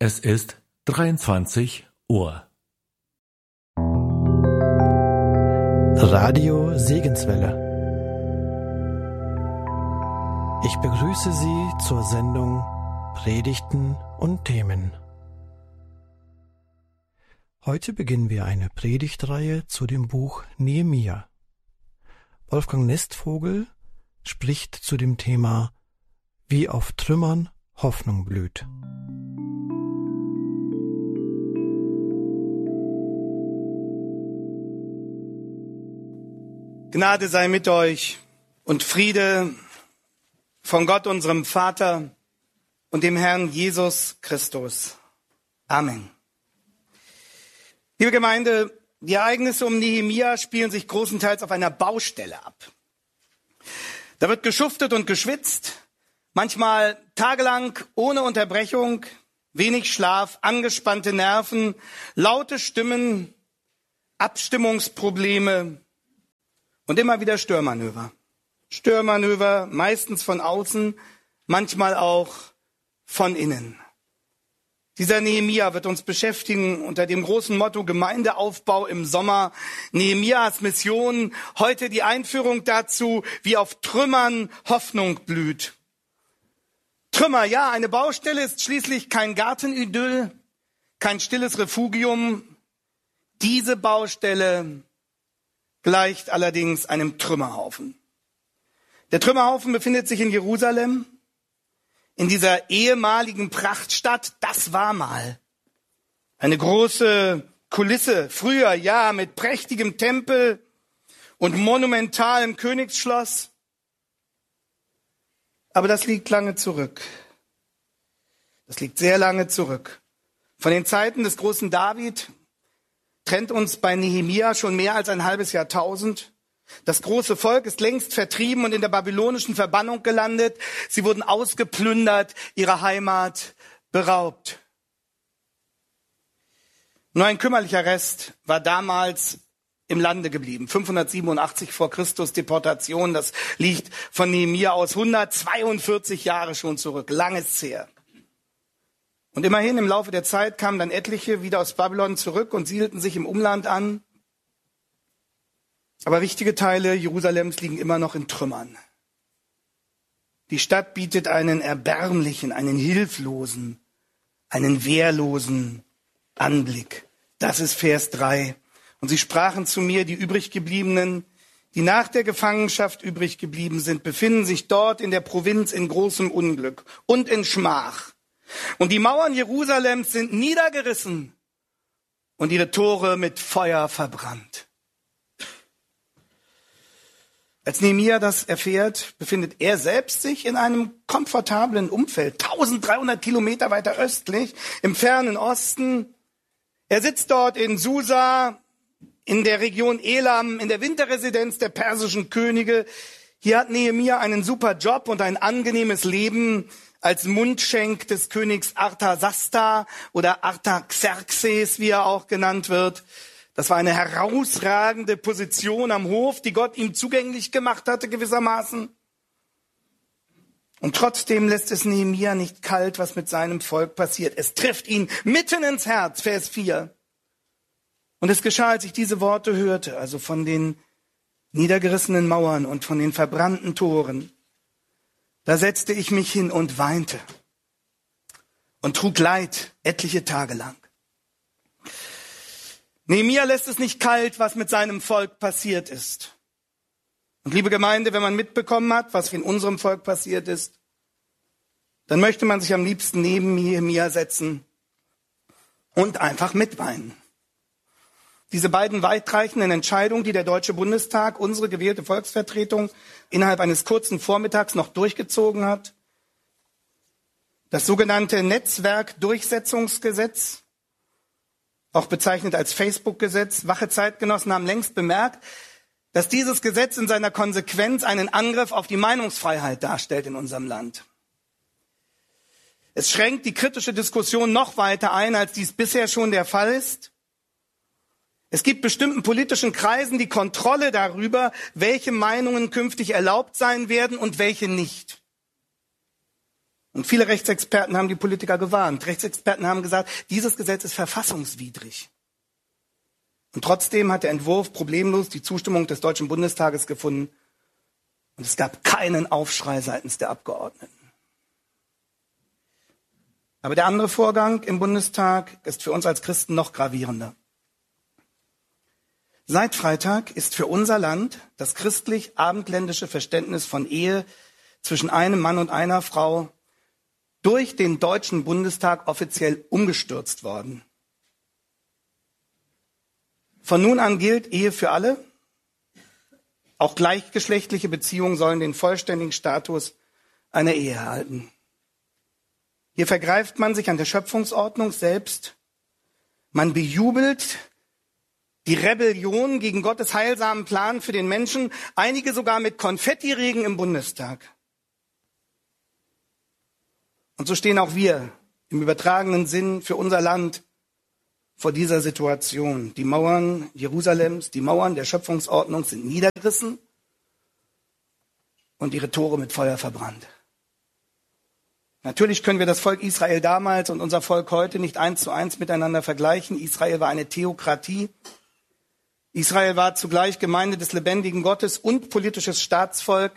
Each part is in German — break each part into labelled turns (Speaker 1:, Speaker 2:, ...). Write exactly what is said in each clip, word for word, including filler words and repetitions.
Speaker 1: Es ist dreiundzwanzig Uhr.
Speaker 2: Radio Segenswelle. Ich begrüße Sie zur Sendung Predigten und Themen. Heute beginnen wir eine Predigtreihe zu dem Buch Nehemia. Wolfgang Nestvogel spricht zu dem Thema Wie auf Trümmern Hoffnung blüht.
Speaker 3: Gnade sei mit euch und Friede von Gott, unserem Vater und dem Herrn Jesus Christus. Amen. Liebe Gemeinde, die Ereignisse um Nehemia spielen sich großenteils auf einer Baustelle ab. Da wird geschuftet und geschwitzt, manchmal tagelang ohne Unterbrechung, wenig Schlaf, angespannte Nerven, laute Stimmen, Abstimmungsprobleme und immer wieder Störmanöver. Störmanöver, meistens von außen, manchmal auch von innen. Dieser Nehemia wird uns beschäftigen unter dem großen Motto Gemeindeaufbau im Sommer. Nehemias Mission, heute die Einführung dazu, wie auf Trümmern Hoffnung blüht. Trümmer, ja, eine Baustelle ist schließlich kein Gartenidyll, kein stilles Refugium. Diese Baustelle gleicht allerdings einem Trümmerhaufen. Der Trümmerhaufen befindet sich in Jerusalem, in dieser ehemaligen Prachtstadt. Das war mal eine große Kulisse, früher ja, mit prächtigem Tempel und monumentalem Königsschloss. Aber das liegt lange zurück. Das liegt sehr lange zurück. Von den Zeiten des großen David trennt uns bei Nehemia schon mehr als ein halbes Jahrtausend. Das große Volk ist längst vertrieben und in der babylonischen Verbannung gelandet. Sie wurden ausgeplündert, ihrer Heimat beraubt. Nur ein kümmerlicher Rest war damals im Lande geblieben. fünfhundertsiebenundachtzig vor Christus Deportation, das liegt von Nehemia aus hundertzweiundvierzig Jahre schon zurück. Langes her. Und immerhin im Laufe der Zeit kamen dann etliche wieder aus Babylon zurück und siedelten sich im Umland an. Aber wichtige Teile Jerusalems liegen immer noch in Trümmern. Die Stadt bietet einen erbärmlichen, einen hilflosen, einen wehrlosen Anblick. Das ist Vers drei. Und sie sprachen zu mir, die übriggebliebenen, die nach der Gefangenschaft übrig geblieben sind, befinden sich dort in der Provinz in großem Unglück und in Schmach. Und die Mauern Jerusalems sind niedergerissen und ihre Tore mit Feuer verbrannt. Als Nehemia das erfährt, befindet er selbst sich in einem komfortablen Umfeld, dreizehnhundert Kilometer weiter östlich, im fernen Osten. Er sitzt dort in Susa, in der Region Elam, in der Winterresidenz der persischen Könige. Hier hat Nehemia einen super Job und ein angenehmes Leben als Mundschenk des Königs Artasasta oder Artaxerxes, wie er auch genannt wird. Das war eine herausragende Position am Hof, die Gott ihm zugänglich gemacht hatte gewissermaßen. Und trotzdem lässt es Nehemia nicht kalt, was mit seinem Volk passiert. Es trifft ihn mitten ins Herz, Vers vier. Und es geschah, als ich diese Worte hörte, also von den niedergerissenen Mauern und von den verbrannten Toren. Da setzte ich mich hin und weinte und trug Leid etliche Tage lang. Nehemia lässt es nicht kalt, was mit seinem Volk passiert ist. Und liebe Gemeinde, wenn man mitbekommen hat, was in unserem Volk passiert ist, dann möchte man sich am liebsten neben Nehemia setzen und einfach mitweinen. Diese beiden weitreichenden Entscheidungen, die der Deutsche Bundestag, unsere gewählte Volksvertretung, innerhalb eines kurzen Vormittags noch durchgezogen hat. Das sogenannte Netzwerkdurchsetzungsgesetz, auch bezeichnet als Facebook-Gesetz. Wache Zeitgenossen haben längst bemerkt, dass dieses Gesetz in seiner Konsequenz einen Angriff auf die Meinungsfreiheit darstellt in unserem Land. Es schränkt die kritische Diskussion noch weiter ein, als dies bisher schon der Fall ist. Es gibt bestimmten politischen Kreisen die Kontrolle darüber, welche Meinungen künftig erlaubt sein werden und welche nicht. Und viele Rechtsexperten haben die Politiker gewarnt. Rechtsexperten haben gesagt, dieses Gesetz ist verfassungswidrig. Und trotzdem hat der Entwurf problemlos die Zustimmung des Deutschen Bundestages gefunden. Und es gab keinen Aufschrei seitens der Abgeordneten. Aber der andere Vorgang im Bundestag ist für uns als Christen noch gravierender. Seit Freitag ist für unser Land das christlich-abendländische Verständnis von Ehe zwischen einem Mann und einer Frau durch den Deutschen Bundestag offiziell umgestürzt worden. Von nun an gilt Ehe für alle. Auch gleichgeschlechtliche Beziehungen sollen den vollständigen Status einer Ehe erhalten. Hier vergreift man sich an der Schöpfungsordnung selbst. Man bejubelt die Rebellion gegen Gottes heilsamen Plan für den Menschen, einige sogar mit Konfettiregen im Bundestag. Und so stehen auch wir im übertragenen Sinn für unser Land vor dieser Situation. Die Mauern Jerusalems, die Mauern der Schöpfungsordnung sind niedergerissen und ihre Tore mit Feuer verbrannt. Natürlich können wir das Volk Israel damals und unser Volk heute nicht eins zu eins miteinander vergleichen. Israel war eine Theokratie. Israel war zugleich Gemeinde des lebendigen Gottes und politisches Staatsvolk.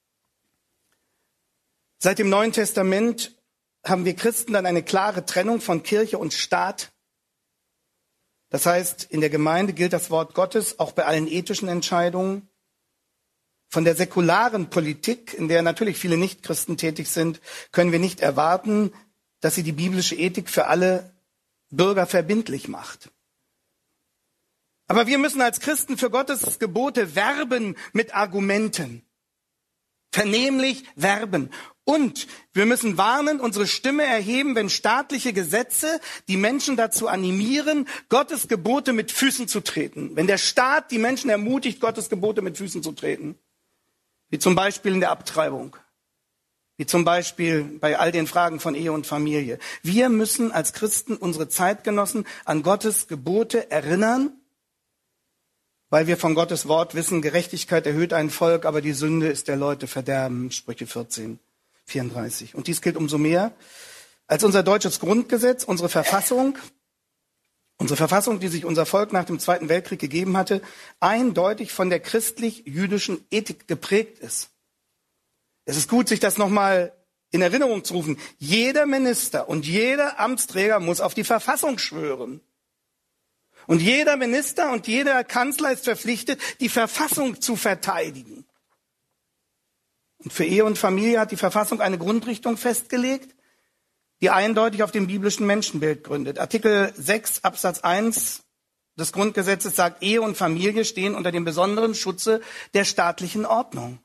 Speaker 3: Seit dem Neuen Testament haben wir Christen dann eine klare Trennung von Kirche und Staat. Das heißt, in der Gemeinde gilt das Wort Gottes auch bei allen ethischen Entscheidungen. Von der säkularen Politik, in der natürlich viele Nichtchristen tätig sind, können wir nicht erwarten, dass sie die biblische Ethik für alle Bürger verbindlich macht. Aber wir müssen als Christen für Gottes Gebote werben mit Argumenten. Vernehmlich werben. Und wir müssen warnen, unsere Stimme erheben, wenn staatliche Gesetze die Menschen dazu animieren, Gottes Gebote mit Füßen zu treten. Wenn der Staat die Menschen ermutigt, Gottes Gebote mit Füßen zu treten. Wie zum Beispiel in der Abtreibung. Wie zum Beispiel bei all den Fragen von Ehe und Familie. Wir müssen als Christen unsere Zeitgenossen an Gottes Gebote erinnern, weil wir von Gottes Wort wissen, Gerechtigkeit erhöht ein Volk, aber die Sünde ist der Leute Verderben. Sprüche vierzehn, vierunddreißig. Und dies gilt umso mehr, als unser deutsches Grundgesetz, unsere Verfassung, unsere Verfassung, die sich unser Volk nach dem Zweiten Weltkrieg gegeben hatte, eindeutig von der christlich-jüdischen Ethik geprägt ist. Es ist gut, sich das nochmal in Erinnerung zu rufen. Jeder Minister und jeder Amtsträger muss auf die Verfassung schwören. Und jeder Minister und jeder Kanzler ist verpflichtet, die Verfassung zu verteidigen. Und für Ehe und Familie hat die Verfassung eine Grundrichtung festgelegt, die eindeutig auf dem biblischen Menschenbild gründet. Artikel sechs Absatz eins des Grundgesetzes sagt, Ehe und Familie stehen unter dem besonderen Schutze der staatlichen Ordnung.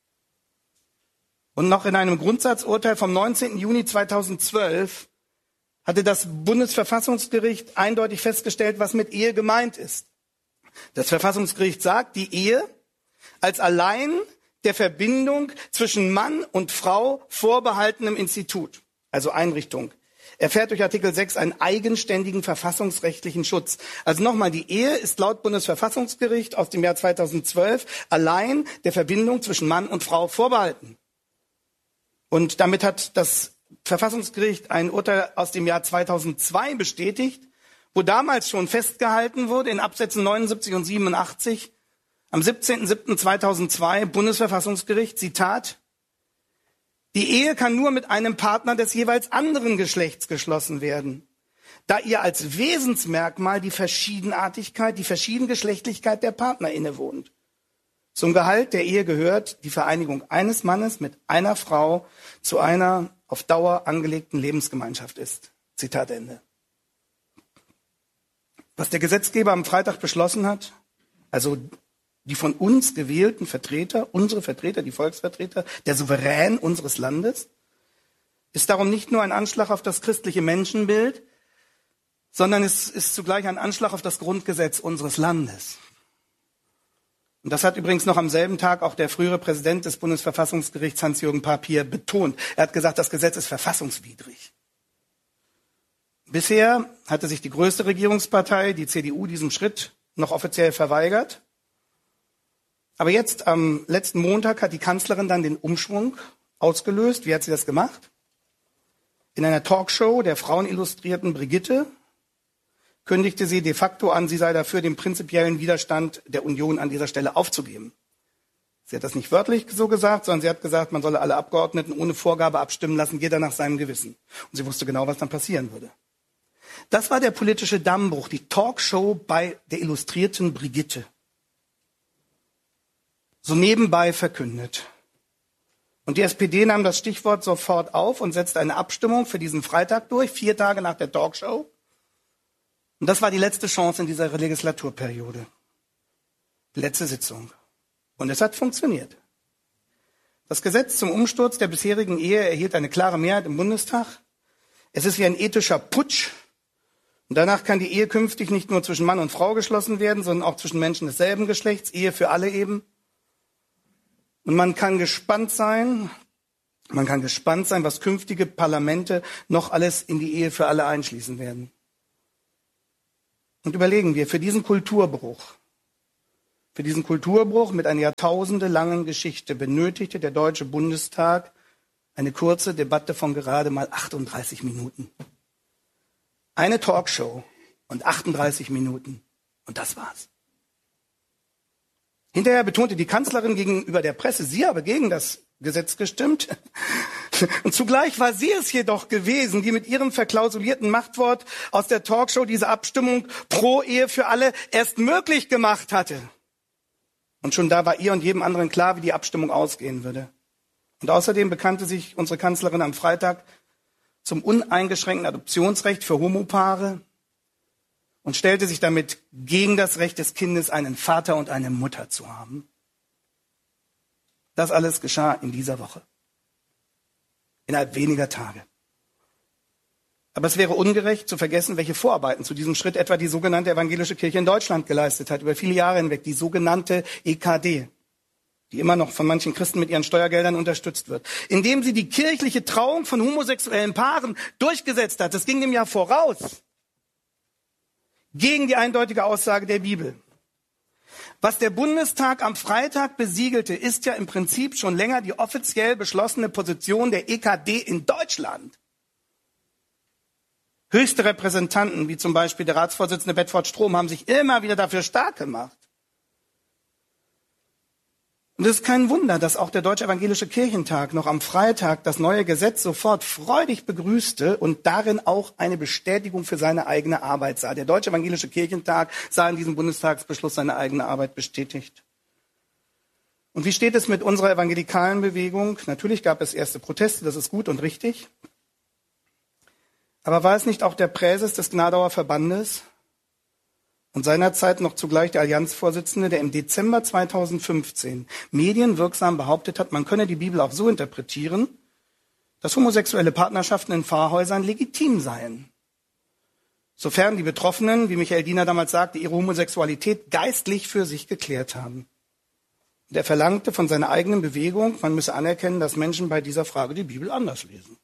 Speaker 3: Und noch in einem Grundsatzurteil vom neunzehnten Juni zweitausendzwölf hatte das Bundesverfassungsgericht eindeutig festgestellt, was mit Ehe gemeint ist. Das Verfassungsgericht sagt, die Ehe als allein der Verbindung zwischen Mann und Frau vorbehaltenem Institut, also Einrichtung, erfährt durch Artikel sechs einen eigenständigen verfassungsrechtlichen Schutz. Also nochmal, die Ehe ist laut Bundesverfassungsgericht aus dem Jahr zweitausendzwölf allein der Verbindung zwischen Mann und Frau vorbehalten. Und damit hat das Verfassungsgericht ein Urteil aus dem Jahr zweitausendzwei bestätigt, wo damals schon festgehalten wurde in Absätzen neunundsiebzig und siebenundachtzig, am siebzehnten siebten zweitausendzwei, Bundesverfassungsgericht, Zitat, die Ehe kann nur mit einem Partner des jeweils anderen Geschlechts geschlossen werden, da ihr als Wesensmerkmal die Verschiedenartigkeit, die Verschiedengeschlechtlichkeit der Partner innewohnt. Zum Gehalt der Ehe gehört die Vereinigung eines Mannes mit einer Frau zu einer auf Dauer angelegten Lebensgemeinschaft ist. Zitat Ende. Was der Gesetzgeber am Freitag beschlossen hat, also die von uns gewählten Vertreter, unsere Vertreter, die Volksvertreter, der Souverän unseres Landes, ist darum nicht nur ein Anschlag auf das christliche Menschenbild, sondern es ist zugleich ein Anschlag auf das Grundgesetz unseres Landes. Und das hat übrigens noch am selben Tag auch der frühere Präsident des Bundesverfassungsgerichts Hans-Jürgen Papier betont. Er hat gesagt, das Gesetz ist verfassungswidrig. Bisher hatte sich die größte Regierungspartei, die C D U, diesem Schritt noch offiziell verweigert. Aber jetzt am letzten Montag hat die Kanzlerin dann den Umschwung ausgelöst. Wie hat sie das gemacht? In einer Talkshow der Frauenillustrierten Brigitte kündigte sie de facto an, sie sei dafür, den prinzipiellen Widerstand der Union an dieser Stelle aufzugeben. Sie hat das nicht wörtlich so gesagt, sondern sie hat gesagt, man solle alle Abgeordneten ohne Vorgabe abstimmen lassen, jeder nach seinem Gewissen. Und sie wusste genau, was dann passieren würde. Das war der politische Dammbruch, die Talkshow bei der Illustrierten Brigitte. So nebenbei verkündet. Und die S P D nahm das Stichwort sofort auf und setzte eine Abstimmung für diesen Freitag durch, vier Tage nach der Talkshow. Und das war die letzte Chance in dieser Legislaturperiode. Die letzte Sitzung. Und es hat funktioniert. Das Gesetz zum Umsturz der bisherigen Ehe erhielt eine klare Mehrheit im Bundestag. Es ist wie ein ethischer Putsch. Und danach kann die Ehe künftig nicht nur zwischen Mann und Frau geschlossen werden, sondern auch zwischen Menschen desselben Geschlechts, Ehe für alle eben. Und man kann gespannt sein, man kann gespannt sein, was künftige Parlamente noch alles in die Ehe für alle einschließen werden. Und überlegen wir, für diesen Kulturbruch, für diesen Kulturbruch mit einer jahrtausendelangen Geschichte benötigte der Deutsche Bundestag eine kurze Debatte von gerade mal achtunddreißig Minuten. Eine Talkshow und achtunddreißig Minuten. Und das war's. Hinterher betonte die Kanzlerin gegenüber der Presse, sie habe gegen das Gesetz gestimmt. Und zugleich war sie es jedoch gewesen, die mit ihrem verklausulierten Machtwort aus der Talkshow diese Abstimmung pro Ehe für alle erst möglich gemacht hatte. Und schon da war ihr und jedem anderen klar, wie die Abstimmung ausgehen würde. Und außerdem bekannte sich unsere Kanzlerin am Freitag zum uneingeschränkten Adoptionsrecht für Homopaare und stellte sich damit gegen das Recht des Kindes, einen Vater und eine Mutter zu haben. Das alles geschah in dieser Woche. Innerhalb weniger Tage. Aber es wäre ungerecht zu vergessen, welche Vorarbeiten zu diesem Schritt etwa die sogenannte Evangelische Kirche in Deutschland geleistet hat, über viele Jahre hinweg, die sogenannte E K D, die immer noch von manchen Christen mit ihren Steuergeldern unterstützt wird, indem sie die kirchliche Trauung von homosexuellen Paaren durchgesetzt hat. Das ging dem ja voraus. Gegen die eindeutige Aussage der Bibel. Was der Bundestag am Freitag besiegelte, ist ja im Prinzip schon länger die offiziell beschlossene Position der E K D in Deutschland. Höchste Repräsentanten, wie zum Beispiel der Ratsvorsitzende Bedford Strom, haben sich immer wieder dafür stark gemacht. Und es ist kein Wunder, dass auch der Deutsche Evangelische Kirchentag noch am Freitag das neue Gesetz sofort freudig begrüßte und darin auch eine Bestätigung für seine eigene Arbeit sah. Der Deutsche Evangelische Kirchentag sah in diesem Bundestagsbeschluss seine eigene Arbeit bestätigt. Und wie steht es mit unserer evangelikalen Bewegung? Natürlich gab es erste Proteste, das ist gut und richtig. Aber war es nicht auch der Präses des Gnadauer Verbandes und seinerzeit noch zugleich der Allianzvorsitzende, der im Dezember zweitausendfünfzehn medienwirksam behauptet hat, man könne die Bibel auch so interpretieren, dass homosexuelle Partnerschaften in Pfarrhäusern legitim seien, sofern die Betroffenen, wie Michael Diener damals sagte, ihre Homosexualität geistlich für sich geklärt haben. Und er verlangte von seiner eigenen Bewegung, man müsse anerkennen, dass Menschen bei dieser Frage die Bibel anders lesen.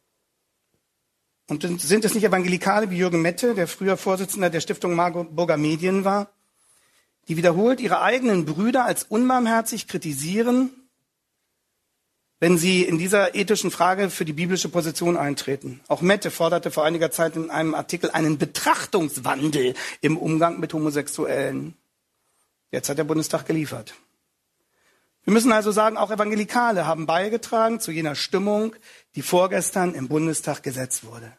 Speaker 3: Und sind es nicht Evangelikale wie Jürgen Mette, der früher Vorsitzender der Stiftung Marburger Medien war, die wiederholt ihre eigenen Brüder als unbarmherzig kritisieren, wenn sie in dieser ethischen Frage für die biblische Position eintreten? Auch Mette forderte vor einiger Zeit in einem Artikel einen Betrachtungswandel im Umgang mit Homosexuellen. Jetzt hat der Bundestag geliefert. Wir müssen also sagen, auch Evangelikale haben beigetragen zu jener Stimmung, die vorgestern im Bundestag gesetzt wurde.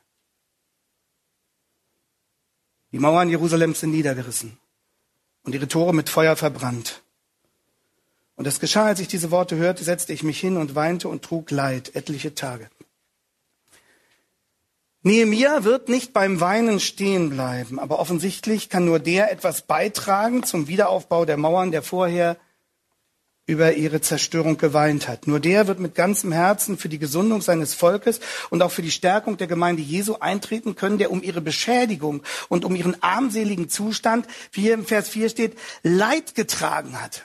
Speaker 3: Die Mauern Jerusalems sind niedergerissen und ihre Tore mit Feuer verbrannt. Und es geschah, als ich diese Worte hörte, setzte ich mich hin und weinte und trug Leid etliche Tage. Nehemia wird nicht beim Weinen stehen bleiben, aber offensichtlich kann nur der etwas beitragen zum Wiederaufbau der Mauern, der vorher über ihre Zerstörung geweint hat. Nur der wird mit ganzem Herzen für die Gesundung seines Volkes und auch für die Stärkung der Gemeinde Jesu eintreten können, der um ihre Beschädigung und um ihren armseligen Zustand, wie hier im Vers vier steht, Leid getragen hat.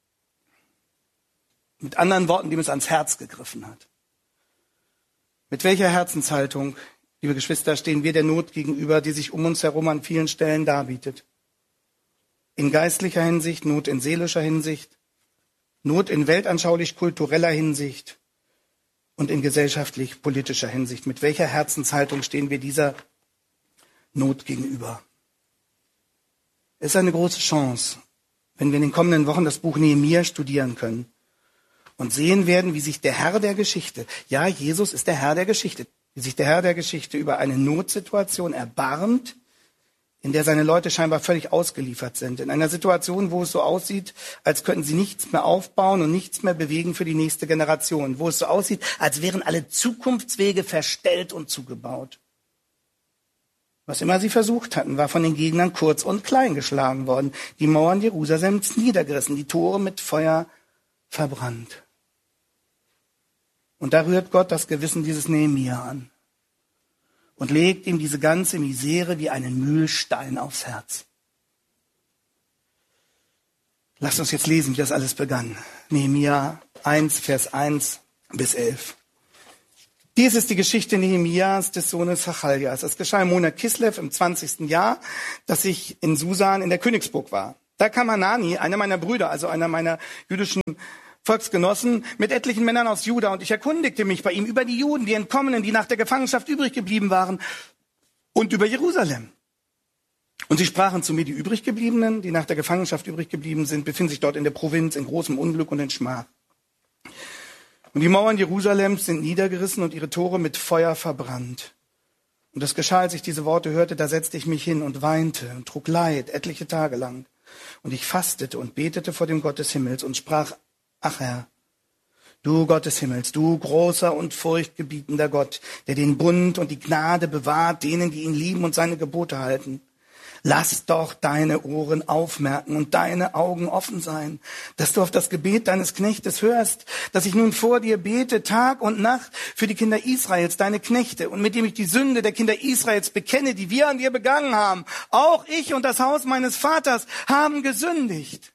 Speaker 3: Mit anderen Worten, dem es ans Herz gegriffen hat. Mit welcher Herzenshaltung, liebe Geschwister, stehen wir der Not gegenüber, die sich um uns herum an vielen Stellen darbietet? In geistlicher Hinsicht, Not in seelischer Hinsicht, Not in weltanschaulich-kultureller Hinsicht, und in gesellschaftlich-politischer Hinsicht. Mit welcher Herzenshaltung stehen wir dieser Not gegenüber? Es ist eine große Chance, wenn wir in den kommenden Wochen das Buch Nehemia studieren können und sehen werden, wie sich der Herr der Geschichte, ja, Jesus ist der Herr der Geschichte, wie sich der Herr der Geschichte über eine Notsituation erbarmt, in der seine Leute scheinbar völlig ausgeliefert sind. In einer Situation, wo es so aussieht, als könnten sie nichts mehr aufbauen und nichts mehr bewegen für die nächste Generation. Wo es so aussieht, als wären alle Zukunftswege verstellt und zugebaut. Was immer sie versucht hatten, war von den Gegnern kurz und klein geschlagen worden. Die Mauern Jerusalems niedergerissen, die Tore mit Feuer verbrannt. Und da rührt Gott das Gewissen dieses Nehemia an und legt ihm diese ganze Misere wie einen Mühlstein aufs Herz. Lasst uns jetzt lesen, wie das alles begann. Nehemia eins, Vers eins bis elf. Dies ist die Geschichte Nehemias, des Sohnes Hachaljas. Es geschah im Monat Kislev im zwanzigsten Jahr, dass ich in Susan in der Königsburg war. Da kam Hanani, einer meiner Brüder, also einer meiner jüdischen Volksgenossen, mit etlichen Männern aus Juda, und ich erkundigte mich bei ihm über die Juden, die Entkommenen, die nach der Gefangenschaft übrig geblieben waren, und über Jerusalem. Und sie sprachen zu mir, die übriggebliebenen, die nach der Gefangenschaft übrig geblieben sind, befinden sich dort in der Provinz in großem Unglück und in Schmach. Und die Mauern Jerusalems sind niedergerissen und ihre Tore mit Feuer verbrannt. Und es geschah, als ich diese Worte hörte, da setzte ich mich hin und weinte und trug Leid etliche Tage lang. Und ich fastete und betete vor dem Gott des Himmels und sprach, ach Herr, du Gott des Himmels, du großer und furchtgebietender Gott, der den Bund und die Gnade bewahrt, denen, die ihn lieben und seine Gebote halten. Lass doch deine Ohren aufmerken und deine Augen offen sein, dass du auf das Gebet deines Knechtes hörst, dass ich nun vor dir bete, Tag und Nacht, für die Kinder Israels, deine Knechte, und mit dem ich die Sünde der Kinder Israels bekenne, die wir an dir begangen haben. Auch ich und das Haus meines Vaters haben gesündigt.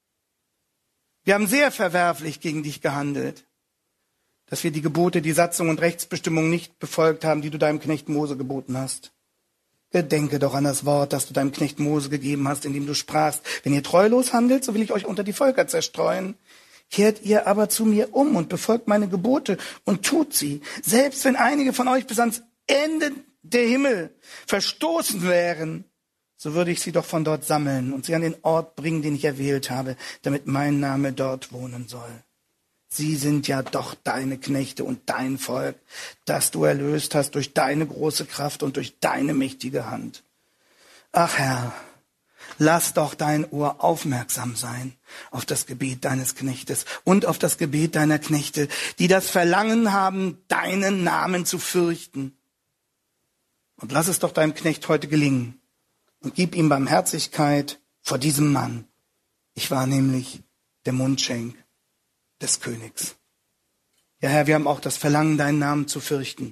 Speaker 3: Wir haben sehr verwerflich gegen dich gehandelt, dass wir die Gebote, die Satzung und Rechtsbestimmungen nicht befolgt haben, die du deinem Knecht Mose geboten hast. Gedenke doch an das Wort, das du deinem Knecht Mose gegeben hast, indem du sprachst, wenn ihr treulos handelt, so will ich euch unter die Völker zerstreuen. Kehrt ihr aber zu mir um und befolgt meine Gebote und tut sie, selbst wenn einige von euch bis ans Ende der Himmel verstoßen wären, so würde ich sie doch von dort sammeln und sie an den Ort bringen, den ich erwählt habe, damit mein Name dort wohnen soll. Sie sind ja doch deine Knechte und dein Volk, das du erlöst hast durch deine große Kraft und durch deine mächtige Hand. Ach Herr, lass doch dein Ohr aufmerksam sein auf das Gebet deines Knechtes und auf das Gebet deiner Knechte, die das Verlangen haben, deinen Namen zu fürchten. Und lass es doch deinem Knecht heute gelingen und gib ihm Barmherzigkeit vor diesem Mann. Ich war nämlich der Mundschenk des Königs. Ja, Herr, wir haben auch das Verlangen, deinen Namen zu fürchten.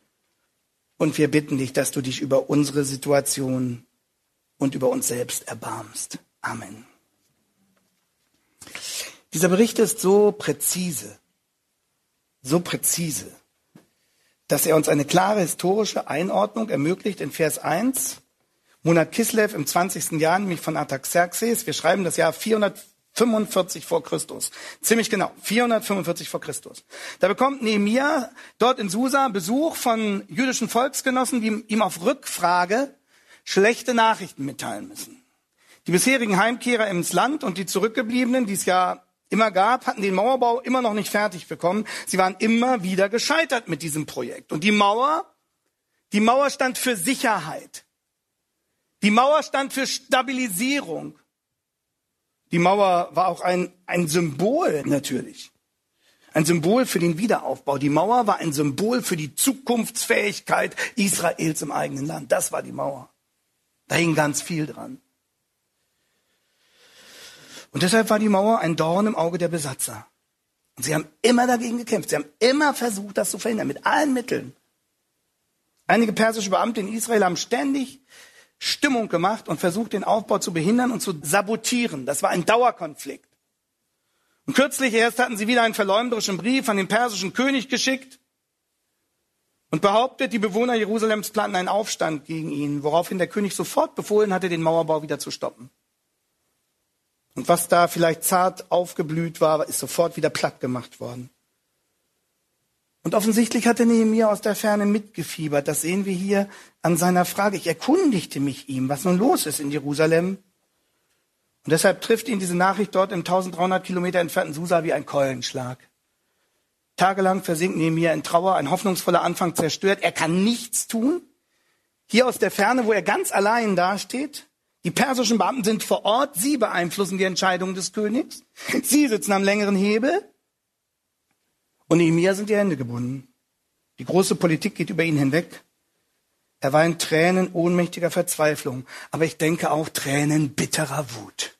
Speaker 3: Und wir bitten dich, dass du dich über unsere Situation und über uns selbst erbarmst. Amen. Dieser Bericht ist so präzise, so präzise, dass er uns eine klare historische Einordnung ermöglicht in Vers eins. Monat Kislev im zwanzigsten Jahr, nämlich von Artaxerxes. Wir schreiben das Jahr vierhundertfünfundvierzig vor Christus. Ziemlich genau, vierhundertfünfundvierzig vor Christus. Da bekommt Nehemia dort in Susa Besuch von jüdischen Volksgenossen, die ihm auf Rückfrage schlechte Nachrichten mitteilen müssen. Die bisherigen Heimkehrer ins Land und die Zurückgebliebenen, die es ja immer gab, hatten den Mauerbau immer noch nicht fertig bekommen. Sie waren immer wieder gescheitert mit diesem Projekt. Und die Mauer, die Mauer stand für Sicherheit. Die Mauer stand für Stabilisierung. Die Mauer war auch ein, ein Symbol natürlich. Ein Symbol für den Wiederaufbau. Die Mauer war ein Symbol für die Zukunftsfähigkeit Israels im eigenen Land. Das war die Mauer. Da hing ganz viel dran. Und deshalb war die Mauer ein Dorn im Auge der Besatzer. Und sie haben immer dagegen gekämpft. Sie haben immer versucht, das zu verhindern, mit allen Mitteln. Einige persische Beamte in Israel haben ständig Stimmung gemacht und versucht, den Aufbau zu behindern und zu sabotieren. Das war ein Dauerkonflikt. Und kürzlich erst hatten sie wieder einen verleumderischen Brief an den persischen König geschickt und behauptet, die Bewohner Jerusalems planten einen Aufstand gegen ihn, woraufhin der König sofort befohlen hatte, den Mauerbau wieder zu stoppen. Und was da vielleicht zart aufgeblüht war, ist sofort wieder platt gemacht worden. Und offensichtlich hatte Nehemia aus der Ferne mitgefiebert. Das sehen wir hier an seiner Frage. Ich erkundigte mich ihm, was nun los ist in Jerusalem. Und deshalb trifft ihn diese Nachricht dort im dreizehnhundert Kilometer entfernten Susa wie ein Keulenschlag. Tagelang versinkt Nehemia in Trauer, ein hoffnungsvoller Anfang zerstört. Er kann nichts tun. Hier aus der Ferne, wo er ganz allein dasteht. Die persischen Beamten sind vor Ort. Sie beeinflussen die Entscheidung des Königs. Sie sitzen am längeren Hebel. Und Nehemia sind die Hände gebunden. Die große Politik geht über ihn hinweg. Er weint Tränen ohnmächtiger Verzweiflung. Aber ich denke auch Tränen bitterer Wut.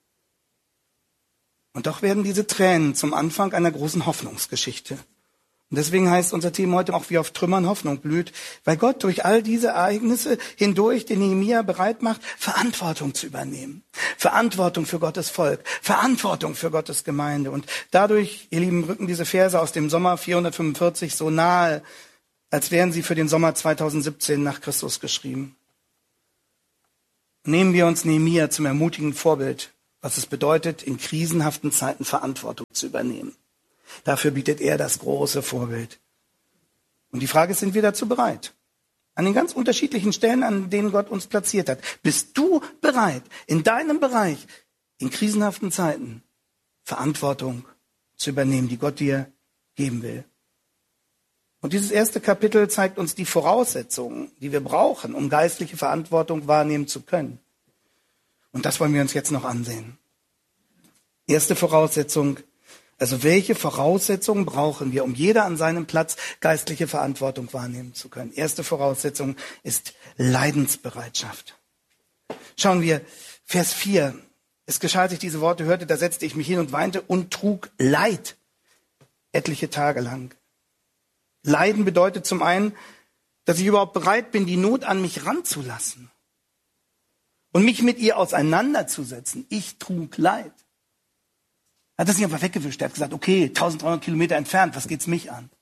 Speaker 3: Und doch werden diese Tränen zum Anfang einer großen Hoffnungsgeschichte. Und deswegen heißt unser Thema heute auch, wie auf Trümmern Hoffnung blüht, weil Gott durch all diese Ereignisse hindurch den Nehemia bereit macht, Verantwortung zu übernehmen. Verantwortung für Gottes Volk, Verantwortung für Gottes Gemeinde. Und dadurch, ihr Lieben, rücken diese Verse aus dem Sommer vierhundertfünfundvierzig so nahe, als wären sie für den Sommer zweitausendsiebzehn nach Christus geschrieben. Nehmen wir uns Nehemia zum ermutigenden Vorbild, was es bedeutet, in krisenhaften Zeiten Verantwortung zu übernehmen. Dafür bietet er das große Vorbild. Und die Frage ist, sind wir dazu bereit? An den ganz unterschiedlichen Stellen, an denen Gott uns platziert hat. Bist du bereit, in deinem Bereich, in krisenhaften Zeiten, Verantwortung zu übernehmen, die Gott dir geben will? Und dieses erste Kapitel zeigt uns die Voraussetzungen, die wir brauchen, um geistliche Verantwortung wahrnehmen zu können. Und das wollen wir uns jetzt noch ansehen. Erste Voraussetzung, also welche Voraussetzungen brauchen wir, um jeder an seinem Platz geistliche Verantwortung wahrnehmen zu können? Erste Voraussetzung ist Leidensbereitschaft. Schauen wir, Vers vier. Es geschah, als ich diese Worte hörte, da setzte ich mich hin und weinte und trug Leid etliche Tage lang. Leiden bedeutet zum einen, dass ich überhaupt bereit bin, die Not an mich ranzulassen und mich mit ihr auseinanderzusetzen. Ich trug Leid. Er hat das nicht einfach weggewischt. Er hat gesagt, okay, dreizehnhundert Kilometer entfernt, was geht's mich an?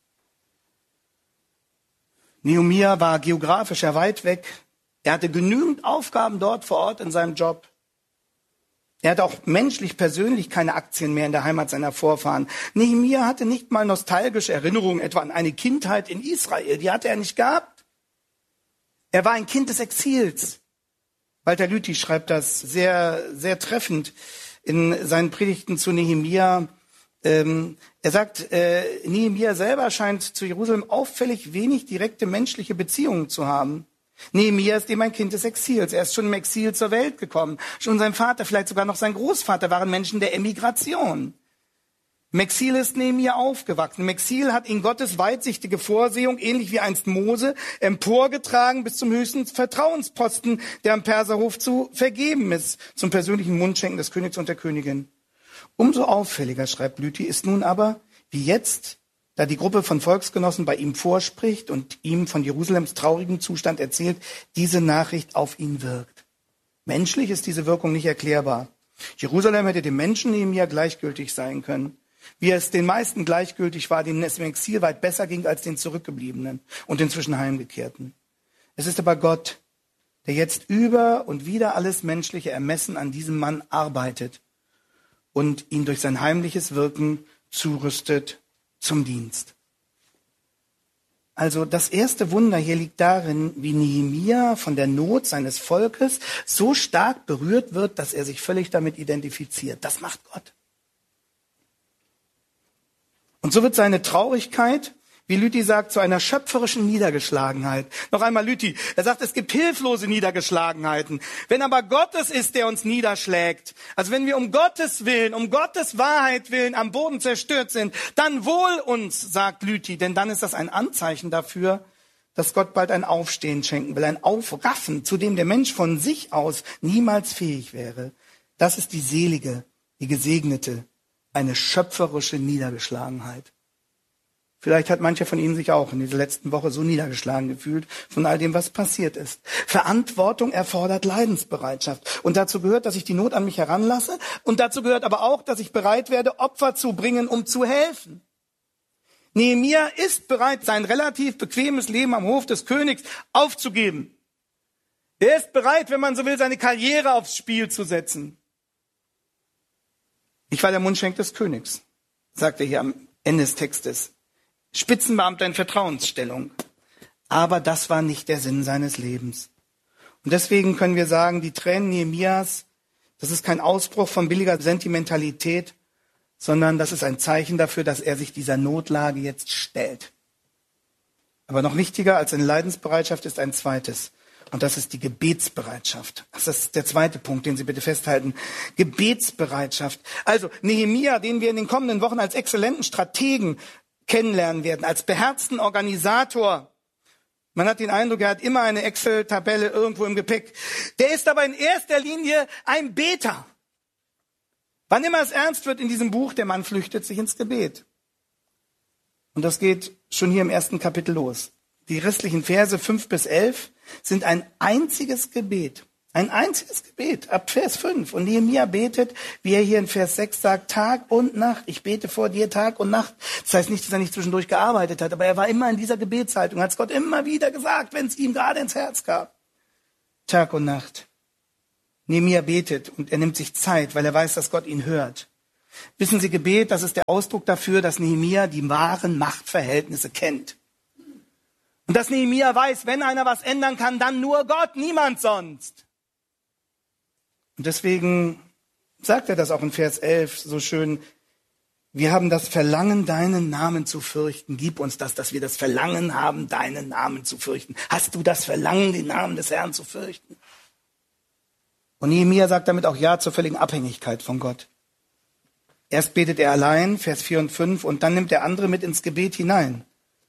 Speaker 3: Nehemia war geografisch ja weit weg. Er hatte genügend Aufgaben dort vor Ort in seinem Job. Er hatte auch menschlich, persönlich keine Aktien mehr in der Heimat seiner Vorfahren. Nehemia hatte nicht mal nostalgische Erinnerungen etwa an eine Kindheit in Israel. Die hatte er nicht gehabt. Er war ein Kind des Exils. Walter Lüthi schreibt das sehr, sehr treffend in seinen Predigten zu Nehemia. Ähm, er sagt, äh, Nehemia selber scheint zu Jerusalem auffällig wenig direkte menschliche Beziehungen zu haben. Nehemia ist eben ein Kind des Exils. Er ist schon im Exil zur Welt gekommen. Schon sein Vater, vielleicht sogar noch sein Großvater waren Menschen der Emigration. Im Exil ist Nehemia aufgewachsen. Im Exil hat ihn Gottes weitsichtige Vorsehung, ähnlich wie einst Mose, emporgetragen bis zum höchsten Vertrauensposten, der am Perserhof zu vergeben ist, zum persönlichen Mundschenken des Königs und der Königin. Umso auffälliger, schreibt Lüthi, ist nun aber, wie jetzt, da die Gruppe von Volksgenossen bei ihm vorspricht und ihm von Jerusalems traurigem Zustand erzählt, diese Nachricht auf ihn wirkt. Menschlich ist diese Wirkung nicht erklärbar. Jerusalem hätte dem Menschen Nehemia gleichgültig sein können, wie es den meisten gleichgültig war, denen es im Exil weit besser ging als den Zurückgebliebenen und inzwischen Heimgekehrten. Es ist aber Gott, der jetzt über und wieder alles menschliche Ermessen an diesem Mann arbeitet und ihn durch sein heimliches Wirken zurüstet zum Dienst. Also das erste Wunder hier liegt darin, wie Nehemia von der Not seines Volkes so stark berührt wird, dass er sich völlig damit identifiziert. Das macht Gott. Und so wird seine Traurigkeit, wie Lüthi sagt, zu einer schöpferischen Niedergeschlagenheit. Noch einmal Lüthi, er sagt, es gibt hilflose Niedergeschlagenheiten. Wenn aber Gott es ist, der uns niederschlägt, also wenn wir um Gottes Willen, um Gottes Wahrheit willen am Boden zerstört sind, dann wohl uns, sagt Lüthi, denn dann ist das ein Anzeichen dafür, dass Gott bald ein Aufstehen schenken will, ein Aufraffen, zu dem der Mensch von sich aus niemals fähig wäre. Das ist die selige, die gesegnete, eine schöpferische Niedergeschlagenheit. Vielleicht hat mancher von Ihnen sich auch in dieser letzten Woche so niedergeschlagen gefühlt von all dem, was passiert ist. Verantwortung erfordert Leidensbereitschaft. Und dazu gehört, dass ich die Not an mich heranlasse. Und dazu gehört aber auch, dass ich bereit werde, Opfer zu bringen, um zu helfen. Nehemia ist bereit, sein relativ bequemes Leben am Hof des Königs aufzugeben. Er ist bereit, wenn man so will, seine Karriere aufs Spiel zu setzen. Ich war der Mundschenk des Königs, sagt er hier am Ende des Textes. Spitzenbeamter in Vertrauensstellung. Aber das war nicht der Sinn seines Lebens. Und deswegen können wir sagen, die Tränen Nehemias, das ist kein Ausbruch von billiger Sentimentalität, sondern das ist ein Zeichen dafür, dass er sich dieser Notlage jetzt stellt. Aber noch wichtiger als eine Leidensbereitschaft ist ein zweites. Und das ist die Gebetsbereitschaft. Das ist der zweite Punkt, den Sie bitte festhalten. Gebetsbereitschaft. Also Nehemia, den wir in den kommenden Wochen als exzellenten Strategen kennenlernen werden, als beherzten Organisator. Man hat den Eindruck, er hat immer eine Excel-Tabelle irgendwo im Gepäck. Der ist aber in erster Linie ein Beter. Wann immer es ernst wird in diesem Buch, der Mann flüchtet sich ins Gebet. Und das geht schon hier im ersten Kapitel los. Die restlichen Verse fünf bis elf sind ein einziges Gebet. Ein einziges Gebet, ab Vers fünf. Und Nehemia betet, wie er hier in Vers sechs sagt, Tag und Nacht. Ich bete vor dir Tag und Nacht. Das heißt nicht, dass er nicht zwischendurch gearbeitet hat, aber er war immer in dieser Gebetshaltung, hat es Gott immer wieder gesagt, wenn es ihm gerade ins Herz gab. Tag und Nacht. Nehemia betet und er nimmt sich Zeit, weil er weiß, dass Gott ihn hört. Wissen Sie, Gebet, das ist der Ausdruck dafür, dass Nehemia die wahren Machtverhältnisse kennt. Und dass Nehemia weiß, wenn einer was ändern kann, dann nur Gott, niemand sonst. Und deswegen sagt er das auch in Vers elf so schön. Wir haben das Verlangen, deinen Namen zu fürchten. Gib uns das, dass wir das Verlangen haben, deinen Namen zu fürchten. Hast du das Verlangen, den Namen des Herrn zu fürchten? Und Nehemia sagt damit auch Ja zur völligen Abhängigkeit von Gott. Erst betet er allein, Vers vier und fünf, und dann nimmt er andere mit ins Gebet hinein.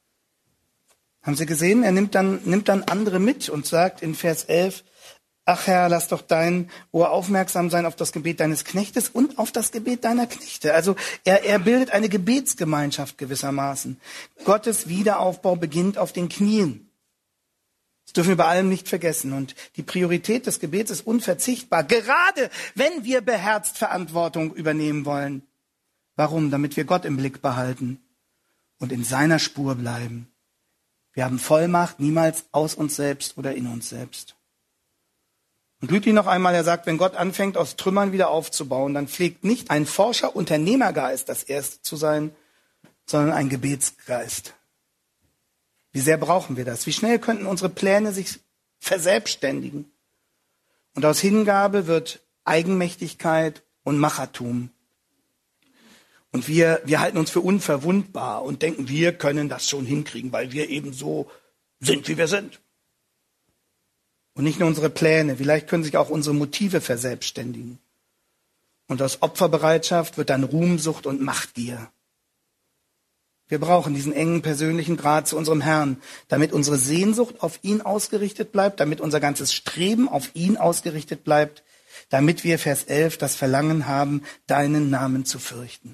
Speaker 3: Haben Sie gesehen? Er nimmt dann, nimmt dann andere mit und sagt in Vers elf, ach Herr, lass doch dein Ohr aufmerksam sein auf das Gebet deines Knechtes und auf das Gebet deiner Knechte. Also er, er bildet eine Gebetsgemeinschaft gewissermaßen. Gottes Wiederaufbau beginnt auf den Knien. Das dürfen wir bei allem nicht vergessen. Und die Priorität des Gebets ist unverzichtbar, gerade wenn wir beherzt Verantwortung übernehmen wollen. Warum? Damit wir Gott im Blick behalten und in seiner Spur bleiben. Wir haben Vollmacht, niemals aus uns selbst oder in uns selbst. Und Lüthi noch einmal, er sagt, wenn Gott anfängt, aus Trümmern wieder aufzubauen, dann pflegt nicht ein forscher Unternehmergeist das Erste zu sein, sondern ein Gebetsgeist. Wie sehr brauchen wir das? Wie schnell könnten unsere Pläne sich verselbstständigen? Und aus Hingabe wird Eigenmächtigkeit und Machertum. Und wir, wir halten uns für unverwundbar und denken, wir können das schon hinkriegen, weil wir eben so sind, wie wir sind. Und nicht nur unsere Pläne, vielleicht können sich auch unsere Motive verselbstständigen. Und aus Opferbereitschaft wird dann Ruhmsucht und Machtgier. Wir brauchen diesen engen persönlichen Draht zu unserem Herrn, damit unsere Sehnsucht auf ihn ausgerichtet bleibt, damit unser ganzes Streben auf ihn ausgerichtet bleibt, damit wir, Vers elf, das Verlangen haben, deinen Namen zu fürchten.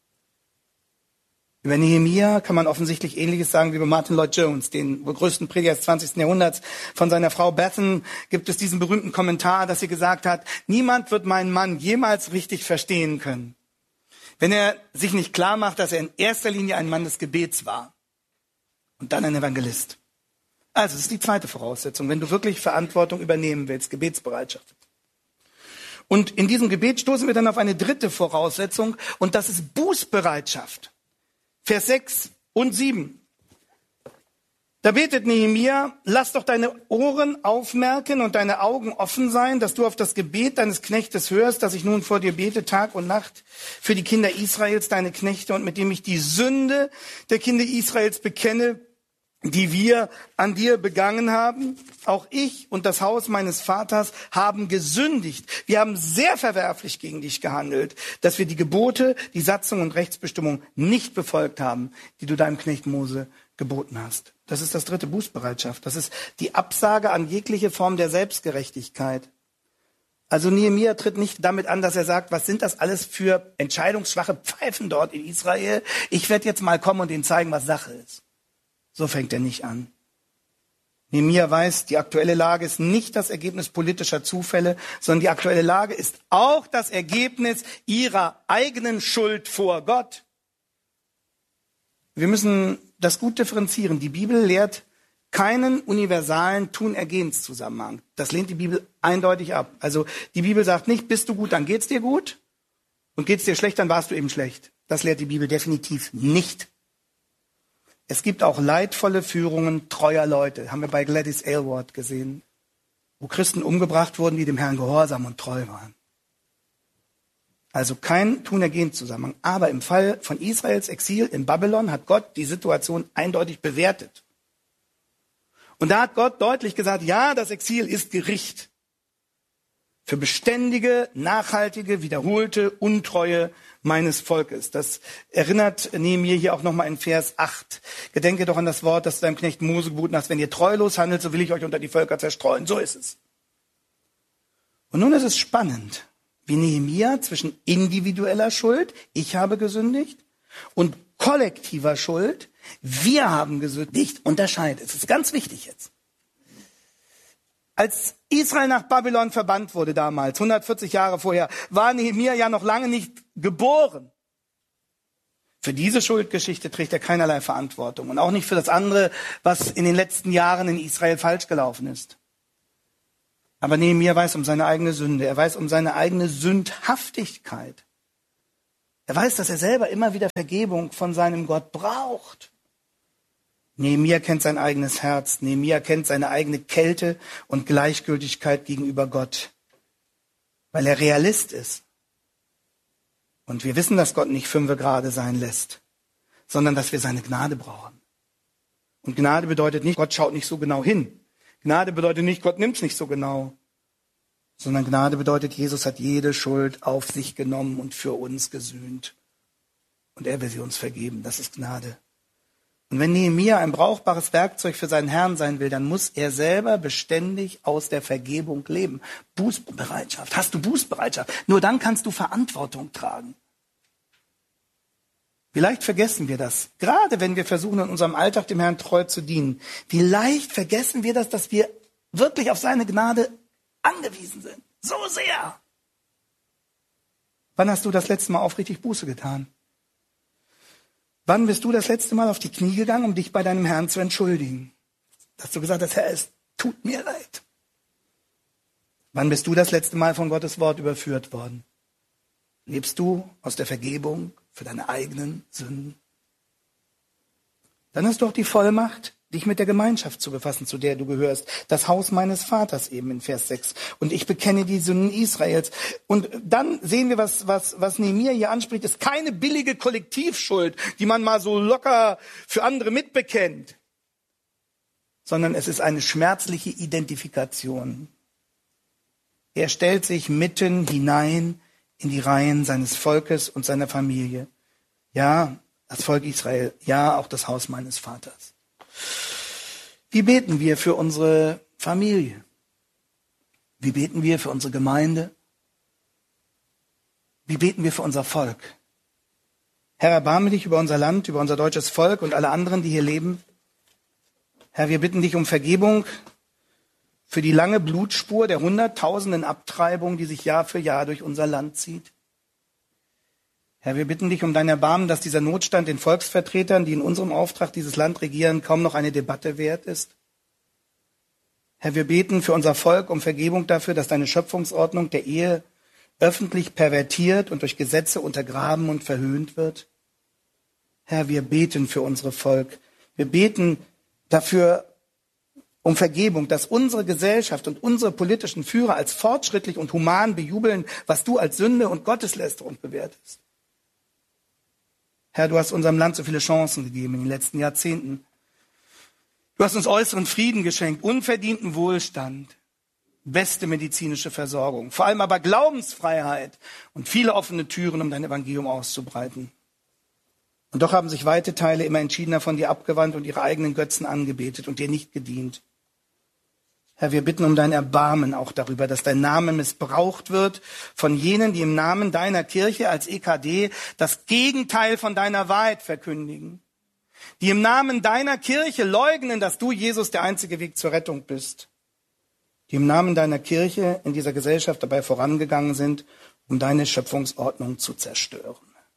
Speaker 3: Über Nehemia kann man offensichtlich Ähnliches sagen wie über Martin Lloyd-Jones, den wohl größten Prediger des zwanzigsten Jahrhunderts. Von seiner Frau Bethan gibt es diesen berühmten Kommentar, dass sie gesagt hat, niemand wird meinen Mann jemals richtig verstehen können, wenn er sich nicht klar macht, dass er in erster Linie ein Mann des Gebets war und dann ein Evangelist. Also, das ist die zweite Voraussetzung, wenn du wirklich Verantwortung übernehmen willst, Gebetsbereitschaft. Und in diesem Gebet stoßen wir dann auf eine dritte Voraussetzung und das ist Bußbereitschaft. Vers sechs und sieben. Da betet Nehemia, lass doch deine Ohren aufmerken und deine Augen offen sein, dass du auf das Gebet deines Knechtes hörst, dass ich nun vor dir bete, Tag und Nacht, für die Kinder Israels, deine Knechte, und mit dem ich die Sünde der Kinder Israels bekenne, die wir an dir begangen haben. Auch ich und das Haus meines Vaters haben gesündigt. Wir haben sehr verwerflich gegen dich gehandelt, dass wir die Gebote, die Satzung und Rechtsbestimmung nicht befolgt haben, die du deinem Knecht Mose geboten hast. Das ist das dritte, Bußbereitschaft. Das ist die Absage an jegliche Form der Selbstgerechtigkeit. Also Nehemia tritt nicht damit an, dass er sagt, was sind das alles für entscheidungsschwache Pfeifen dort in Israel? Ich werde jetzt mal kommen und ihnen zeigen, was Sache ist. So fängt er nicht an. Nehemia weiß, die aktuelle Lage ist nicht das Ergebnis politischer Zufälle, sondern die aktuelle Lage ist auch das Ergebnis ihrer eigenen Schuld vor Gott. Wir müssen das gut differenzieren. Die Bibel lehrt keinen universalen Tun-Ergehens-Zusammenhang. Das lehnt die Bibel eindeutig ab. Also die Bibel sagt nicht, bist du gut, dann geht's dir gut. Und geht's dir schlecht, dann warst du eben schlecht. Das lehrt die Bibel definitiv nicht. Es gibt auch leidvolle Führungen treuer Leute. Haben wir bei Gladys Aylward gesehen, wo Christen umgebracht wurden, die dem Herrn gehorsam und treu waren. Also kein Tun-Ergehen-Zusammenhang. Aber im Fall von Israels Exil in Babylon hat Gott die Situation eindeutig bewertet. Und da hat Gott deutlich gesagt, ja, das Exil ist Gericht für beständige, nachhaltige, wiederholte Untreue meines Volkes. Das erinnert Nehemia hier auch nochmal in Vers acht. Gedenke doch an das Wort, das du deinem Knecht Mose geboten hast. Wenn ihr treulos handelt, so will ich euch unter die Völker zerstreuen. So ist es. Und nun ist es spannend, wie Nehemia zwischen individueller Schuld, ich habe gesündigt, und kollektiver Schuld, wir haben gesündigt, unterscheidet. Es ist ganz wichtig jetzt. Als Israel nach Babylon verbannt wurde damals, hundertvierzig Jahre vorher, war Nehemia ja noch lange nicht geboren. Für diese Schuldgeschichte trägt er keinerlei Verantwortung und auch nicht für das andere, was in den letzten Jahren in Israel falsch gelaufen ist. Aber Nehemia weiß um seine eigene Sünde, er weiß um seine eigene Sündhaftigkeit. Er weiß, dass er selber immer wieder Vergebung von seinem Gott braucht. Nehemia kennt sein eigenes Herz. Nehemia kennt seine eigene Kälte und Gleichgültigkeit gegenüber Gott, weil er Realist ist. Und wir wissen, dass Gott nicht fünfe gerade sein lässt, sondern dass wir seine Gnade brauchen. Und Gnade bedeutet nicht, Gott schaut nicht so genau hin. Gnade bedeutet nicht, Gott nimmt's nicht so genau. Sondern Gnade bedeutet, Jesus hat jede Schuld auf sich genommen und für uns gesühnt. Und er will sie uns vergeben. Das ist Gnade. Und wenn Nehemia ein brauchbares Werkzeug für seinen Herrn sein will, dann muss er selber beständig aus der Vergebung leben. Bußbereitschaft. Hast du Bußbereitschaft? Nur dann kannst du Verantwortung tragen. Vielleicht vergessen wir das. Gerade wenn wir versuchen, in unserem Alltag dem Herrn treu zu dienen. Vielleicht vergessen wir das, dass wir wirklich auf seine Gnade angewiesen sind. So sehr. Wann hast du das letzte Mal aufrichtig Buße getan? Wann bist du das letzte Mal auf die Knie gegangen, um dich bei deinem Herrn zu entschuldigen? Dass du gesagt hast, Herr, es tut mir leid. Wann bist du das letzte Mal von Gottes Wort überführt worden? Lebst du aus der Vergebung für deine eigenen Sünden? Dann hast du auch die Vollmacht, dich mit der Gemeinschaft zu befassen, zu der du gehörst. Das Haus meines Vaters eben in Vers sechs. Und ich bekenne die Sünden Israels. Und dann sehen wir, was, was, was Nehemia hier anspricht, ist keine billige Kollektivschuld, die man mal so locker für andere mitbekennt, sondern es ist eine schmerzliche Identifikation. Er stellt sich mitten hinein in die Reihen seines Volkes und seiner Familie. Ja, das Volk Israel, ja, auch das Haus meines Vaters. Wie beten wir für unsere Familie? Wie beten wir für unsere Gemeinde? Wie beten wir für unser Volk? Herr, erbarme dich über unser Land, über unser deutsches Volk und alle anderen, die hier leben. Herr, wir bitten dich um Vergebung für die lange Blutspur der hunderttausenden Abtreibungen, die sich Jahr für Jahr durch unser Land zieht. Herr, wir bitten dich um dein Erbarmen, dass dieser Notstand den Volksvertretern, die in unserem Auftrag dieses Land regieren, kaum noch eine Debatte wert ist. Herr, wir beten für unser Volk um Vergebung dafür, dass deine Schöpfungsordnung der Ehe öffentlich pervertiert und durch Gesetze untergraben und verhöhnt wird. Herr, wir beten für unser Volk. Wir beten dafür um Vergebung, dass unsere Gesellschaft und unsere politischen Führer als fortschrittlich und human bejubeln, was du als Sünde und Gotteslästerung bewertest. Herr, du hast unserem Land so viele Chancen gegeben in den letzten Jahrzehnten. Du hast uns äußeren Frieden geschenkt, unverdienten Wohlstand, beste medizinische Versorgung, vor allem aber Glaubensfreiheit und viele offene Türen, um dein Evangelium auszubreiten. Und doch haben sich weite Teile immer entschiedener von dir abgewandt und ihre eigenen Götzen angebetet und dir nicht gedient. Herr, wir bitten um dein Erbarmen auch darüber, dass dein Name missbraucht wird von jenen, die im Namen deiner Kirche als E K D das Gegenteil von deiner Wahrheit verkündigen. Die im Namen deiner Kirche leugnen, dass du, Jesus, der einzige Weg zur Rettung bist. Die im Namen deiner Kirche in dieser Gesellschaft dabei vorangegangen sind, um deine Schöpfungsordnung zu zerstören.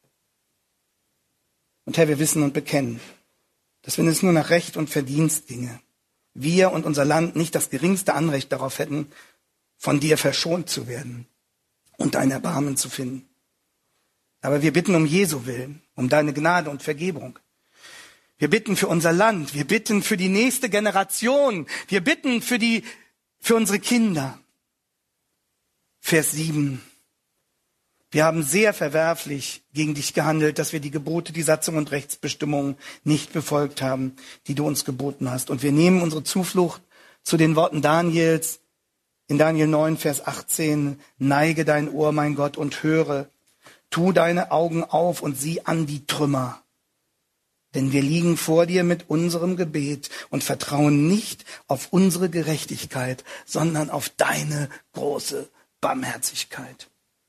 Speaker 3: Und Herr, wir wissen und bekennen, dass wenn es nur nach Recht und Verdienst ginge, wir und unser Land nicht das geringste Anrecht darauf hätten, von dir verschont zu werden und dein Erbarmen zu finden. Aber wir bitten um Jesu Willen, um deine Gnade und Vergebung. Wir bitten für unser Land. Wir bitten für die nächste Generation. Wir bitten für die, für unsere Kinder. Vers sieben. Wir haben sehr verwerflich gegen dich gehandelt, dass wir die Gebote, die Satzungen und Rechtsbestimmungen nicht befolgt haben, die du uns geboten hast. Und wir nehmen unsere Zuflucht zu den Worten Daniels in Daniel neun, Vers achtzehn. Neige dein Ohr, mein Gott, und höre. Tu deine Augen auf und sieh an die Trümmer. Denn wir liegen vor dir mit unserem Gebet und vertrauen nicht auf unsere Gerechtigkeit, sondern auf deine große Barmherzigkeit.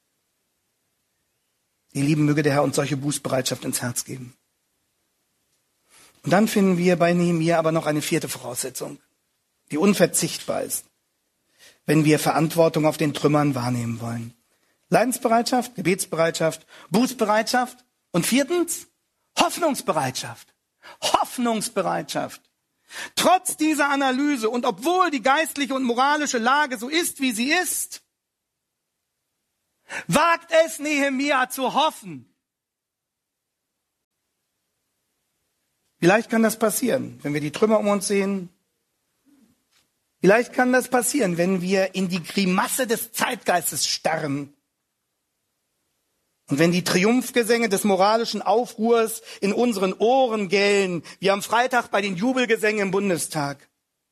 Speaker 3: Ihr Lieben, möge der Herr uns solche Bußbereitschaft ins Herz geben. Und dann finden wir bei Nehemia aber noch eine vierte Voraussetzung, die unverzichtbar ist, wenn wir Verantwortung auf den Trümmern wahrnehmen wollen. Leidensbereitschaft, Gebetsbereitschaft, Bußbereitschaft und viertens Hoffnungsbereitschaft. Hoffnungsbereitschaft. Trotz dieser Analyse und obwohl die geistliche und moralische Lage so ist, wie sie ist, wagt es Nehemia zu hoffen. Vielleicht kann das passieren, wenn wir die Trümmer um uns sehen. Vielleicht kann das passieren, wenn wir in die Grimasse des Zeitgeistes starren. Und wenn die Triumphgesänge des moralischen Aufruhrs in unseren Ohren gellen, wie am Freitag bei den Jubelgesängen im Bundestag.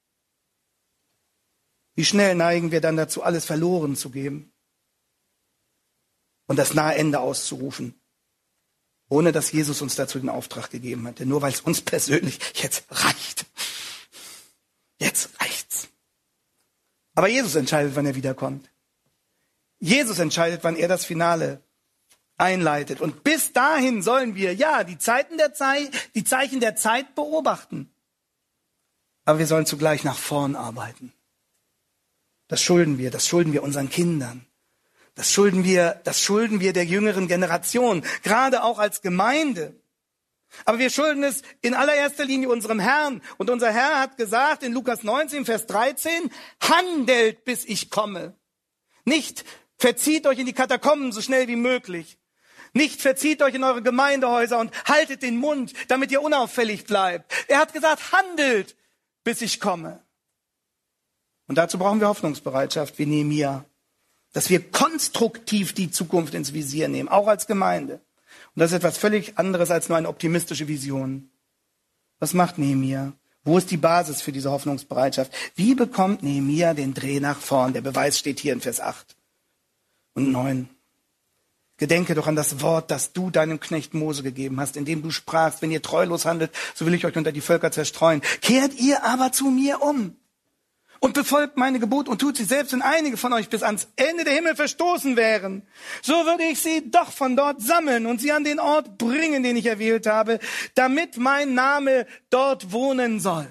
Speaker 3: Wie schnell neigen wir dann dazu, alles verloren zu geben und das nahe Ende auszurufen, ohne dass Jesus uns dazu den Auftrag gegeben hatte, nur weil es uns persönlich jetzt reicht. Jetzt reicht's. Aber Jesus entscheidet, wann er wiederkommt. Jesus entscheidet, wann er das Finale einleitet. Und bis dahin sollen wir, ja, die Zeiten der Zeit, die Zeichen der Zeit beobachten. Aber wir sollen zugleich nach vorn arbeiten. Das schulden wir, das schulden wir unseren Kindern. Das schulden wir, das schulden wir der jüngeren Generation, gerade auch als Gemeinde. Aber wir schulden es in allererster Linie unserem Herrn. Und unser Herr hat gesagt in Lukas neunzehn, Vers dreizehn, handelt, bis ich komme. Nicht verzieht euch in die Katakomben so schnell wie möglich. Nicht verzieht euch in eure Gemeindehäuser und haltet den Mund, damit ihr unauffällig bleibt. Er hat gesagt, handelt, bis ich komme. Und dazu brauchen wir Hoffnungsbereitschaft wie Nehemia, dass wir konstruktiv die Zukunft ins Visier nehmen, auch als Gemeinde. Und das ist etwas völlig anderes als nur eine optimistische Vision. Was macht Nehemia? Wo ist die Basis für diese Hoffnungsbereitschaft? Wie bekommt Nehemia den Dreh nach vorn? Der Beweis steht hier in Vers acht und neun. Gedenke doch an das Wort, das du deinem Knecht Mose gegeben hast, indem du sprachst, wenn ihr treulos handelt, so will ich euch unter die Völker zerstreuen. Kehrt ihr aber zu mir um und befolgt meine Gebote und tut sie selbst, wenn einige von euch bis ans Ende der Himmel verstoßen wären. So würde ich sie doch von dort sammeln und sie an den Ort bringen, den ich erwählt habe, damit mein Name dort wohnen soll.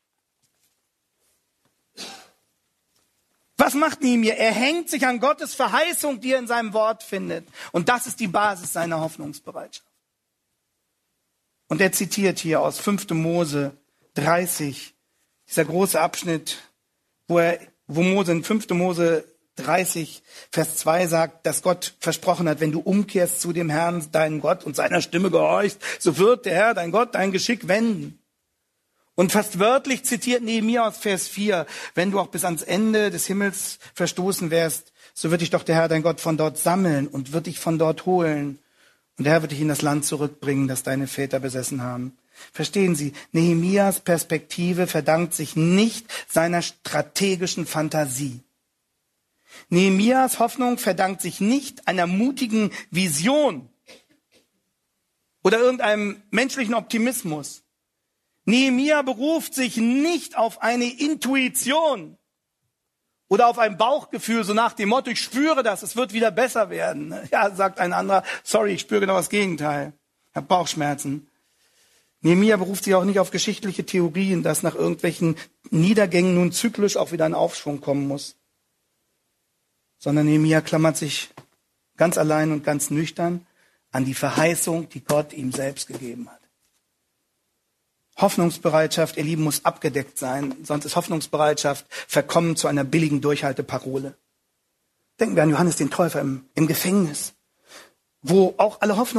Speaker 3: Was macht Nehemia? Er hängt sich an Gottes Verheißung, die er in seinem Wort findet. Und das ist die Basis seiner Hoffnungsbereitschaft. Und er zitiert hier aus fünfter Mose dreißig, dieser große Abschnitt, wo, er, wo Mose in fünfter Mose dreißig, Vers zwei sagt, dass Gott versprochen hat, wenn du umkehrst zu dem Herrn, deinen Gott, und seiner Stimme gehorchst, so wird der Herr, dein Gott, dein Geschick wenden. Und fast wörtlich zitiert Nehemia aus Vers vier, wenn du auch bis ans Ende des Himmels verstoßen wärst, so wird dich doch der Herr, dein Gott, von dort sammeln und wird dich von dort holen. Und der Herr wird dich in das Land zurückbringen, das deine Väter besessen haben. Verstehen Sie, Nehemias Perspektive verdankt sich nicht seiner strategischen Fantasie. Nehemias Hoffnung verdankt sich nicht einer mutigen Vision oder irgendeinem menschlichen Optimismus. Nehemia beruft sich nicht auf eine Intuition oder auf ein Bauchgefühl, so nach dem Motto, ich spüre das, es wird wieder besser werden. Ja, sagt ein anderer, sorry, ich spüre genau das Gegenteil. Ich habe Bauchschmerzen. Nehemia beruft sich auch nicht auf geschichtliche Theorien, dass nach irgendwelchen Niedergängen nun zyklisch auch wieder ein Aufschwung kommen muss. Sondern Nehemia klammert sich ganz allein und ganz nüchtern an die Verheißung, die Gott ihm selbst gegeben hat. Hoffnungsbereitschaft, ihr Lieben, muss abgedeckt sein, sonst ist Hoffnungsbereitschaft verkommen zu einer billigen Durchhalteparole. Denken wir an Johannes den Täufer im, im Gefängnis, wo auch alle Hoffnung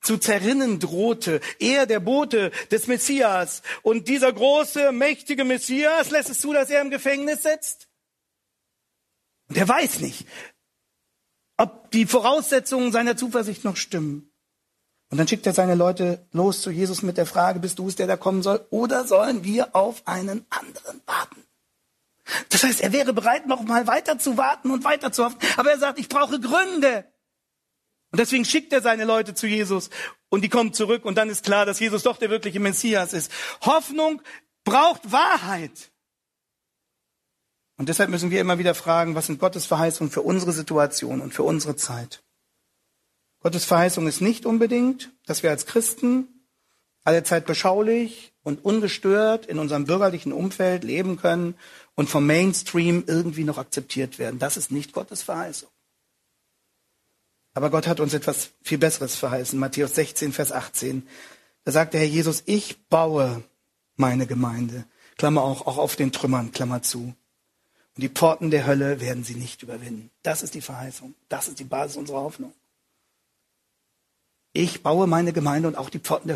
Speaker 3: zu zerrinnen drohte. Er, der Bote des Messias. Und dieser große, mächtige Messias lässt es zu, dass er im Gefängnis sitzt. Und er weiß nicht, ob die Voraussetzungen seiner Zuversicht noch stimmen. Und dann schickt er seine Leute los zu Jesus mit der Frage, bist du es, der da kommen soll? Oder sollen wir auf einen anderen warten? Das heißt, er wäre bereit, noch mal weiter zu warten und weiter zu hoffen. Aber er sagt, ich brauche Gründe. Und deswegen schickt er seine Leute zu Jesus und die kommen zurück und dann ist klar, dass Jesus doch der wirkliche Messias ist. Hoffnung braucht Wahrheit. Und deshalb müssen wir immer wieder fragen, was sind Gottes Verheißungen für unsere Situation und für unsere Zeit? Gottes Verheißung ist nicht unbedingt, dass wir als Christen allezeit beschaulich und ungestört in unserem bürgerlichen Umfeld leben können und vom Mainstream irgendwie noch akzeptiert werden. Das ist nicht Gottes Verheißung. Aber Gott hat uns etwas viel Besseres verheißen. Matthäus sechzehn, Vers achtzehn. Da sagt der Herr Jesus, ich baue meine Gemeinde. Klammer auch, auch auf den Trümmern, Klammer zu. Und die Pforten der Hölle werden sie nicht überwinden. Das ist die Verheißung. Das ist die Basis unserer Hoffnung. Ich baue meine Gemeinde und auch die Pforten der